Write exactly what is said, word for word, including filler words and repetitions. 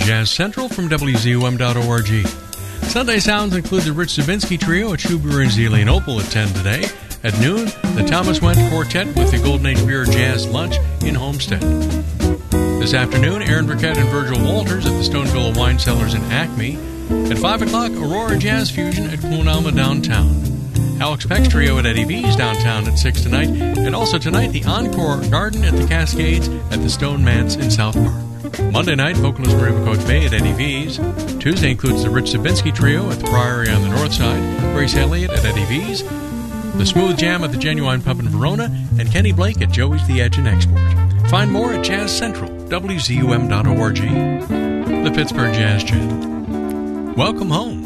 Jazz Central from W Z U M dot org. Sunday sounds include the Rich Zabinski Trio at Schuber and Zealy and Opal at ten today. At noon, the Thomas Wendt Quartet with the Golden Age Beer Jazz Lunch in Homestead. This afternoon, Aaron Burkett and Virgil Walters at the Stoneville Wine Cellars in Acme. At five o'clock, Aurora Jazz Fusion at Quonalma downtown. Alex Peck's Trio at Eddie V's downtown at six tonight. And also tonight, the Encore Garden at the Cascades at the Stone Manse in South Park. Monday night, vocalist Marie McCoy-Bay at Eddie V's. Tuesday includes the Rich Zabinski Trio at the Priory on the north side, Grace Elliott at Eddie V's, the Smooth Jam at the Genuine Pub in Verona, and Kenny Blake at Joey's The Edge and Export. Find more at Jazz Central, W Z U M dot org, the Pittsburgh Jazz Channel. Welcome home.